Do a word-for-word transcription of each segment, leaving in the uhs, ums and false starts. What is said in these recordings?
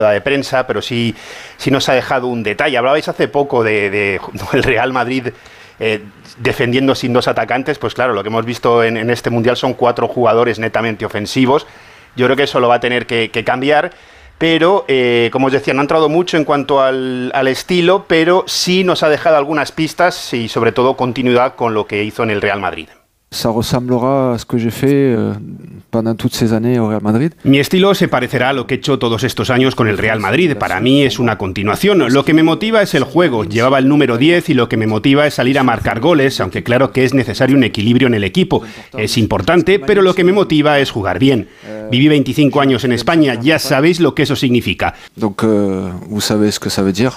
de prensa, pero sí, sí nos ha dejado un detalle. Hablabais hace poco de, de, del Real Madrid eh, defendiendo sin dos atacantes. Pues claro, lo que hemos visto en, en este Mundial son cuatro jugadores netamente ofensivos. Yo creo que eso lo va a tener que, que cambiar, pero eh, como os decía, no ha entrado mucho en cuanto al, al estilo, pero sí nos ha dejado algunas pistas y sobre todo continuidad con lo que hizo en el Real Madrid. Ça ressemblera a ce que j'ai fait pendant toutes ces années au Real Madrid. Mi estilo se parecerá a lo que he hecho todos estos años con el Real Madrid. Para mí es una continuación. Lo que me motiva es el juego. Llevaba el número diez y lo que me motiva es salir a marcar goles, aunque claro que es necesario un equilibrio en el equipo. Es importante, pero lo que me motiva es jugar bien. Viví veinticinco años en España, ya sabéis lo que eso significa. Donc, euh, vous savez ce que ça veut dire.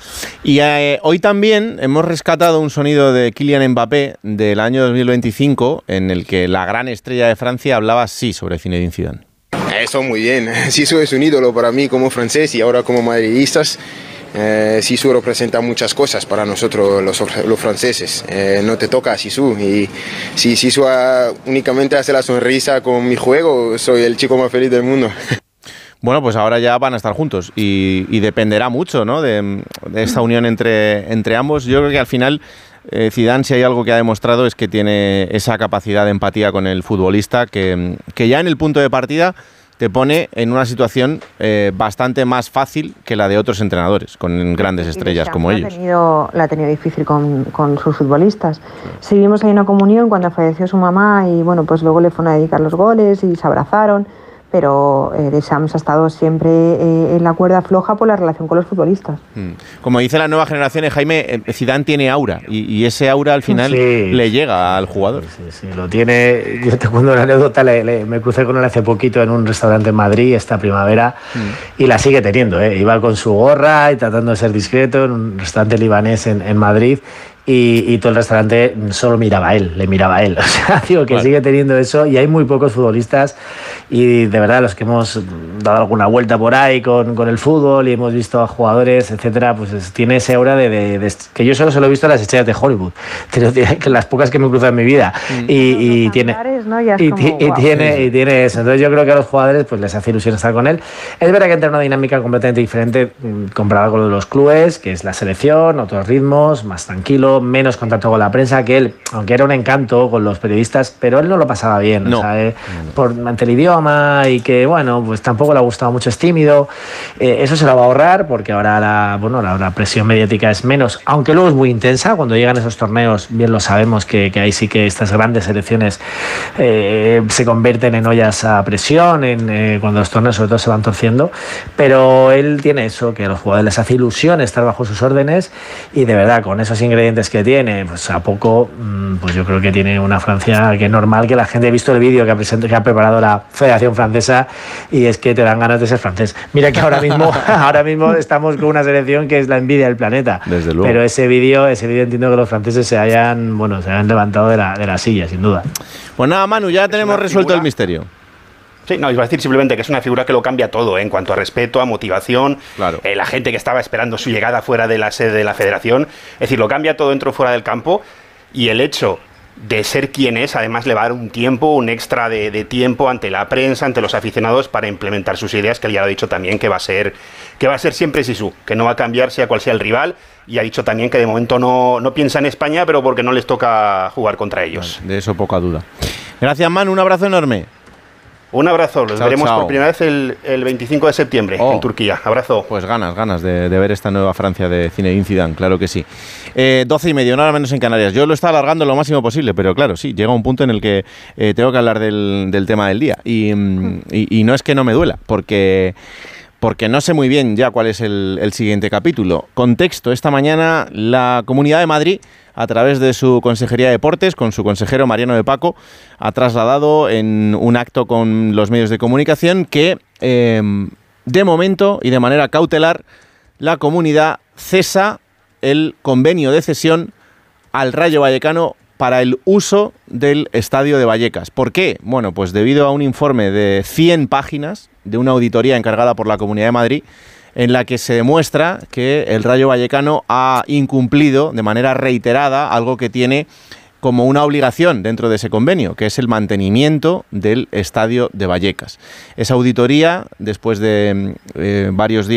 Y eh, hoy también hemos rescatado un sonido de Kylian Mbappé del año dos mil veinticinco en el que la gran estrella de Francia hablaba así sobre Zinedine Zidane. Eso muy bien. Zizou es un ídolo para mí como francés y ahora como madridistas. Eh, Zizou representa muchas cosas para nosotros los, los franceses. Eh, no te toca a Zizou y si Zizou únicamente hace la sonrisa con mi juego, soy el chico más feliz del mundo. Bueno, pues ahora ya van a estar juntos y, y dependerá mucho, ¿no?, de, de esta unión entre, entre ambos. Yo creo que al final eh, Zidane, si hay algo que ha demostrado, es que tiene esa capacidad de empatía con el futbolista que, que ya en el punto de partida te pone en una situación eh, bastante más fácil que la de otros entrenadores, con grandes estrellas como ellos. La ha tenido, la ha tenido difícil con, con sus futbolistas. Seguimos ahí una comunión cuando falleció su mamá y bueno, pues luego le fueron a dedicar los goles y se abrazaron. Pero eh, Deschamps ha estado siempre eh, en la cuerda floja por la relación con los futbolistas. Como dice la nueva generación, Jaime, Zidane tiene aura y, y ese aura al final sí le llega al jugador. Sí, sí, lo tiene. Yo te cuento una anécdota, le, le, me crucé con él hace poquito en un restaurante en Madrid esta primavera mm. y la sigue teniendo, ¿eh? Iba con su gorra y tratando de ser discreto en un restaurante libanés en, en Madrid. Y, y todo el restaurante solo miraba a él, le miraba a él. O sea, digo que vale. Sigue teniendo eso y hay muy pocos futbolistas y de verdad los que hemos dado alguna vuelta por ahí con, con el fútbol y hemos visto a jugadores, etcétera, pues es, tiene ese aura de, de, de, que yo solo se lo he visto a las estrellas de Hollywood, pero tiene, que las pocas que me he cruzado en mi vida mm. y, y, tiene, ¿no? y, como, y, wow. tiene, y tiene eso. Entonces yo creo que a los jugadores pues les hace ilusión estar con él. Es verdad que entra en una dinámica completamente diferente comparada con lo de los clubes, que es la selección, otros ritmos, más tranquilo, menos contacto con la prensa, que él, aunque era un encanto con los periodistas, pero él no lo pasaba bien, no. o sea, eh, por, ante el idioma y que, bueno, pues tampoco le ha gustado mucho, es tímido. Eh, eso se lo va a ahorrar porque ahora la, bueno, la, la presión mediática es menos, aunque luego es muy intensa. Cuando llegan esos torneos, bien lo sabemos, que, que ahí sí que estas grandes selecciones eh, se convierten en ollas a presión, en, eh, cuando los torneos sobre todo se van torciendo, pero él tiene eso, que a los jugadores les hace ilusión estar bajo sus órdenes y de verdad, con esos ingredientes que tiene, pues a poco, pues yo creo que tiene una Francia que es normal, que la gente ha visto el vídeo que ha, que ha preparado la Federación Francesa y es que te dan ganas de ser francés. Mira que ahora mismo ahora mismo estamos con una selección que es la envidia del planeta. Desde luego. Pero ese vídeo, ese vídeo entiendo que los franceses se hayan, bueno, se hayan levantado de la, de la silla, sin duda. Pues nada, Manu, ya tenemos resuelto el misterio. Sí, no, iba a decir simplemente que es una figura que lo cambia todo, ¿eh? En cuanto a respeto, a motivación, claro. eh, la gente que estaba esperando su llegada fuera de la sede de la federación, es decir, lo cambia todo dentro o fuera del campo y el hecho de ser quien es, además le va a dar un tiempo, un extra de, de tiempo ante la prensa, ante los aficionados para implementar sus ideas, que él ya lo ha dicho también que va a ser, que va a ser siempre Zizou, que no va a cambiar sea cual sea el rival, y ha dicho también que de momento no, no piensa en España, pero porque no les toca jugar contra ellos. Vale, de eso poca duda. Gracias, Manu, un abrazo enorme. Un abrazo, los chao, veremos chao. por primera vez el, el veinticinco de septiembre oh, en Turquía. Abrazo. Pues ganas, ganas de, de ver esta nueva Francia de Zinedine Zidane, claro que sí. Eh, doce y medio, una hora menos en Canarias. Yo lo estaba alargando lo máximo posible, pero claro, sí, llega un punto en el que eh, tengo que hablar del, del tema del día. Y, mm. y, y no es que no me duela, porque... porque no sé muy bien ya cuál es el, el siguiente capítulo. Contexto, esta mañana la Comunidad de Madrid, a través de su Consejería de Deportes, con su consejero Mariano de Paco, ha trasladado en un acto con los medios de comunicación que, eh, de momento y de manera cautelar, la comunidad cesa el convenio de cesión al Rayo Vallecano para el uso del estadio de Vallecas. ¿Por qué? Bueno, pues debido a un informe de cien páginas de una auditoría encargada por la Comunidad de Madrid, en la que se demuestra que el Rayo Vallecano ha incumplido de manera reiterada algo que tiene como una obligación dentro de ese convenio, que es el mantenimiento del estadio de Vallecas. Esa auditoría, después de eh, varios días